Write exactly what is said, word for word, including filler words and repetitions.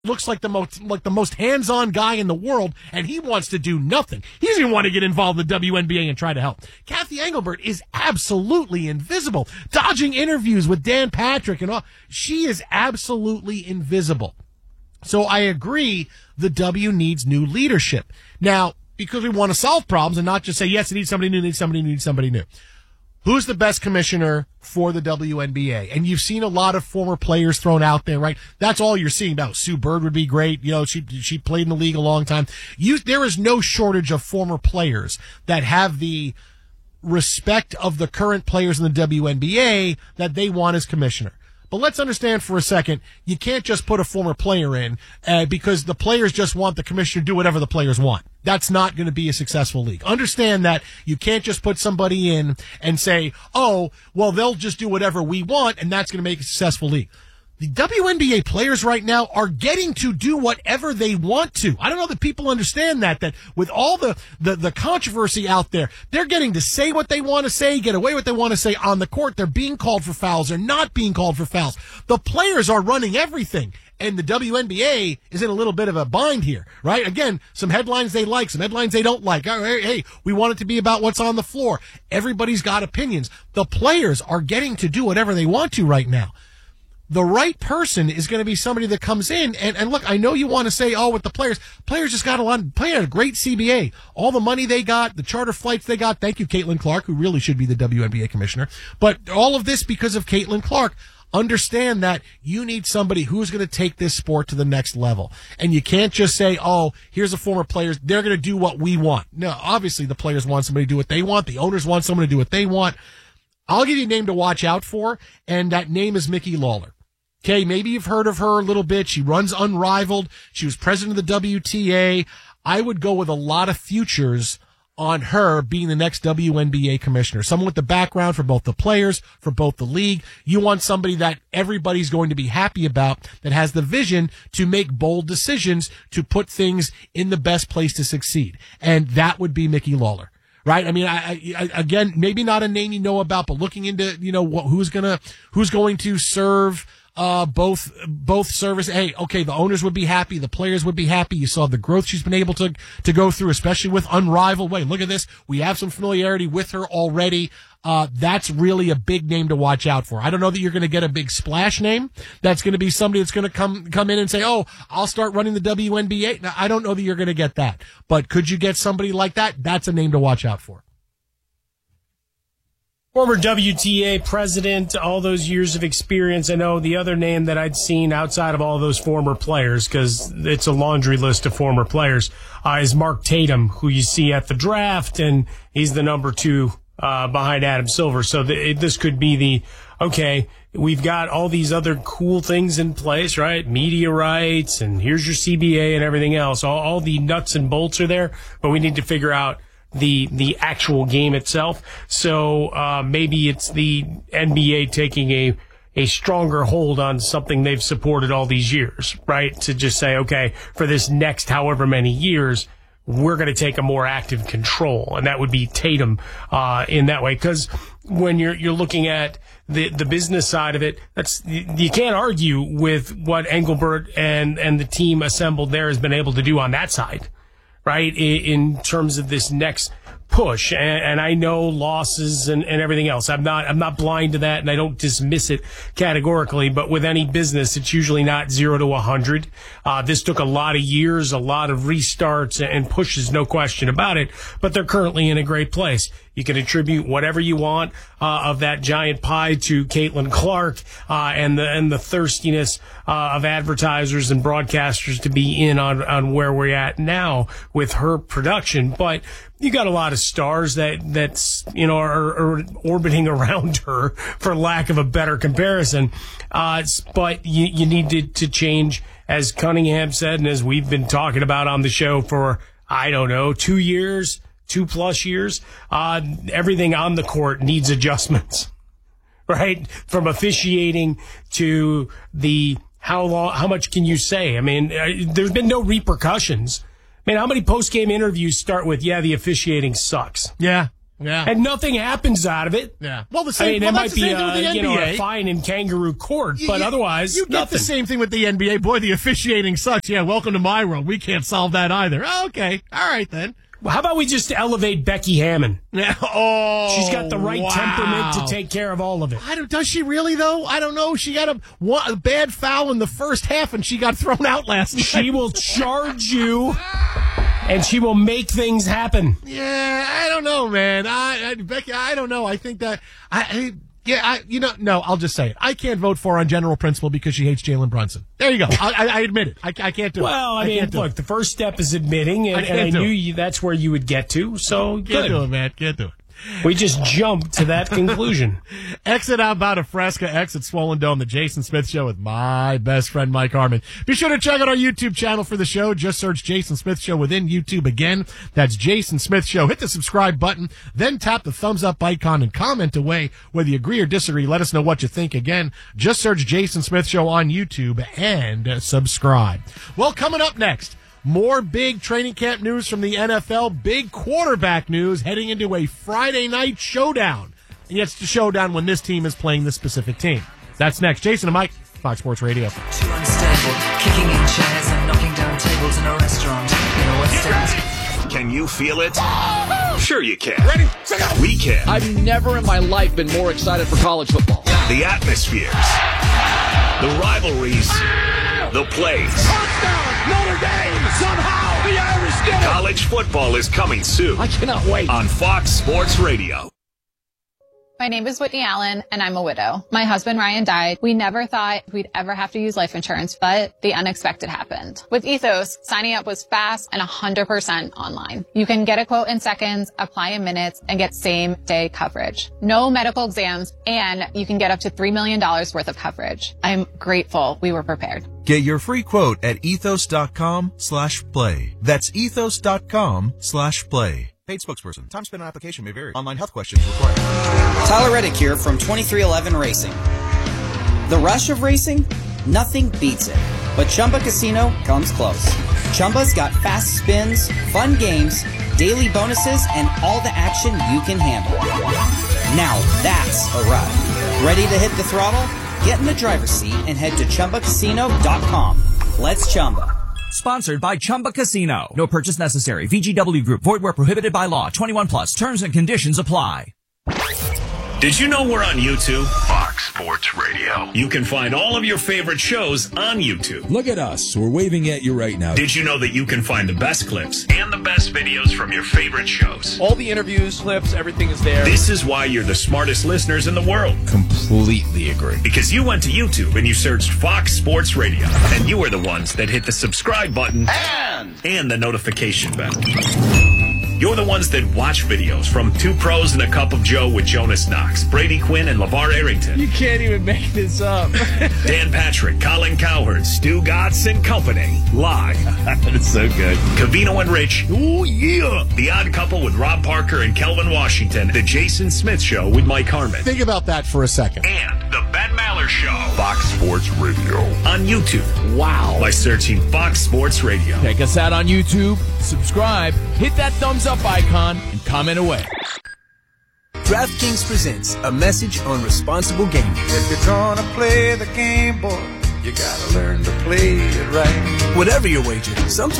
looks like the most like the most hands-on guy in the world, and he wants to do nothing. He doesn't even want to get involved in the W N B A and try to help. Kathy Engelbert is absolutely invisible, dodging interviews with Dan Patrick and all. She is absolutely invisible. So I agree the W needs new leadership. Now, because we want to solve problems and not just say, yes, it needs somebody new, it needs somebody new, it needs somebody new. Who's the best commissioner for the W N B A? And you've seen a lot of former players thrown out there, right? That's all you're seeing now. Sue Bird would be great. You know, she she played in the league a long time. You, there is no shortage of former players that have the respect of the current players in the W N B A that they want as commissioner. But let's understand for a second, you can't just put a former player in uh, because the players just want the commissioner to do whatever the players want. That's not going to be a successful league. Understand that you can't just put somebody in and say, oh, well, they'll just do whatever we want, and that's going to make a successful league. The W N B A players right now are getting to do whatever they want to. I don't know that people understand that, that with all the, the, the controversy out there, they're getting to say what they want to say, get away what they want to say on the court. They're being called for fouls. They're not being called for fouls. The players are running everything. And the W N B A is in a little bit of a bind here, right? Again, some headlines they like, some headlines they don't like. Oh, hey, hey, we want it to be about what's on the floor. Everybody's got opinions. The players are getting to do whatever they want to right now. The right person is going to be somebody that comes in and, and look, I know you want to say, oh, with the players, players just got a lot, players had a great C B A. All the money they got, the charter flights they got. Thank you, Caitlin Clark, who really should be the W N B A commissioner. But all of this because of Caitlin Clark. Understand that you need somebody who's going to take this sport to the next level. And you can't just say, oh, here's a former player. They're going to do what we want. No, obviously the players want somebody to do what they want. The owners want someone to do what they want. I'll give you a name to watch out for, and that name is Mickey Lawler. Okay, maybe you've heard of her a little bit. She runs Unrivaled. She was president of the W T A. I would go with a lot of futures on her being the next W N B A commissioner. Someone with the background for both the players, for both the league. You want somebody that everybody's going to be happy about, that has the vision to make bold decisions, to put things in the best place to succeed. And that would be Mickey Lawler. Right? I mean, I, I, again, maybe not a name you know about, but looking into, you know, who's gonna, who's going to serve, uh, both, both service. Hey, okay, the owners would be happy. The players would be happy. You saw the growth she's been able to, to go through, especially with Unrivaled. Wait, look at this. We have some familiarity with her already. Uh, that's really a big name to watch out for. I don't know that you're going to get a big splash name. That's going to be somebody that's going to come, come in and say, oh, I'll start running the W N B A. Now, I don't know that you're going to get that, but could you get somebody like that? That's a name to watch out for. Former W T A president, all those years of experience. I know the other name that I'd seen outside of all those former players, because it's a laundry list of former players, uh, is Mark Tatum, who you see at the draft, and he's the number two uh behind Adam Silver. So the, this could be the, okay, we've got all these other cool things in place, right? Media rights, and here's your C B A and everything else. All, all the nuts and bolts are there, but we need to figure out the the actual game itself. So uh maybe it's the N B A taking a a stronger hold on something they've supported all these years, right? To just say, okay, for this next however many years, we're going to take a more active control, and that would be Tatum uh in that way. Because when you're you're looking at the the business side of it, that's, you can't argue with what Engelbert and and the team assembled there has been able to do on that side, right? In terms of this next push, and, and I know losses and, and everything else. I'm not I'm not blind to that, and I don't dismiss it categorically. But with any business, it's usually not zero to a hundred. Uh, this took a lot of years, a lot of restarts and pushes, no question about it. But they're currently in a great place. You can attribute whatever you want uh, of that giant pie to Caitlin Clark uh, and the and the thirstiness uh, of advertisers and broadcasters to be in on on where we're at now with her production. But you got a lot of stars that that's you know are, are orbiting around her, for lack of a better comparison. Uh, but you you need to, to change, as Cunningham said, and as we've been talking about on the show for, I don't know, two years. Two plus years, uh, everything on the court needs adjustments, right? From officiating to the how long, how much can you say? I mean, uh, there's been no repercussions. I mean, how many post-game interviews start with, yeah, the officiating sucks? Yeah. Yeah. And nothing happens out of it. Yeah. Well, the same. I mean, well, it that's might the be same thing with the uh, you N B A. know, a fine in kangaroo court, You- but you- otherwise, you get nothing. the same thing with the N B A. Boy, the officiating sucks. Yeah, welcome to my world. We can't solve that either. Oh, okay. All right, then. Well, how about we just elevate Becky Hammon? Yeah. Oh, She's got the right wow. temperament to take care of all of it. I don't, does she really, though? I don't know. She got a, one, a bad foul in the first half, and she got thrown out last night. She will charge you, and she will make things happen. Yeah, I don't know, man. I, I Becky, I don't know. I think that I, I yeah, I you know, no, I'll just say it. I can't vote for her on general principle because she hates Jalen Brunson. There you go. I, I, I admit it. I, I can't do it. Well, I, I mean, can't do look, it. the first step is admitting, and I and can't I do knew it. you, that's where you would get to, so Can't good. do it, man. Can't do it. We just jumped to that conclusion. Exit out about a Fresca, exit Swollen Dome, the Jason Smith Show with my best friend Mike Harmon. Be sure to check out our YouTube channel for the show. Just search Jason Smith Show within YouTube. Again, that's Jason Smith Show. Hit the subscribe button, then tap the thumbs up icon and comment away whether you agree or disagree. Let us know what you think. Again, just search Jason Smith Show on YouTube and uh, subscribe. Well, coming up next, more big training camp news from the N F L, big quarterback news heading into a Friday night showdown. And it's the showdown when this team is playing this specific team. That's next. Jason and Mike, Fox Sports Radio. Too unstable, kicking in chairs and knocking down tables in a restaurant in a West End. Can you feel it? Sure you can. Ready? We can. I've never in my life been more excited for college football. The atmospheres, the rivalries, the plays. Touchdown, Notre Dame! Somehow the Irish get it! College football is coming soon I cannot wait. on Fox Sports Radio. My name is Whitney Allen, and I'm a widow. My husband, Ryan, died. We never thought we'd ever have to use life insurance, but the unexpected happened. With Ethos, signing up was fast and one hundred percent online. You can get a quote in seconds, apply in minutes, and get same-day coverage. No medical exams, and you can get up to three million dollars worth of coverage. I'm grateful we were prepared. Get your free quote at ethos.com slash play. That's ethos.com slash play. Paid spokesperson. Time spent on application may vary. Online health questions required. Tyler Reddick here from twenty-three eleven Racing. The rush of racing? Nothing beats it. But Chumba Casino comes close. Chumba's got fast spins, fun games, daily bonuses, and all the action you can handle. Now that's a ride. Ready to hit the throttle? Get in the driver's seat and head to Chumba Casino dot com. Let's Chumba. Sponsored by Chumba Casino. No purchase necessary. V G W Group. Void where prohibited by law. twenty-one plus. Terms and conditions apply. Did you know we're on YouTube? Fox Sports Radio. You can find all of your favorite shows on YouTube. Look at us. We're waving at you right now. Did you know that you can find the best clips and the best videos from your favorite shows? All the interviews, clips, everything is there. This is why you're the smartest listeners in the world. Completely agree. Because you went to YouTube and you searched Fox Sports Radio. And you are the ones that hit the subscribe button and, and the notification bell. You're the ones that watch videos from Two Pros and a Cup of Joe with Jonas Knox, Brady Quinn, and LeVar Arrington. You can't even make this up. Dan Patrick, Colin Cowherd, Stu Gatz and Company. Live. That is so good. Cavino and Rich. Ooh, yeah. The Odd Couple with Rob Parker and Kelvin Washington. The Jason Smith Show with Mike Harmon. Think about that for a second. And the Ben Maller Show. Fox Sports Radio. On YouTube. Wow. By searching Fox Sports Radio. Check us out on YouTube, subscribe, hit that thumbs up icon, and comment away. DraftKings presents a message on responsible gaming. If you're gonna play the game, boy, you gotta learn to play it right. Whatever your wager, sometimes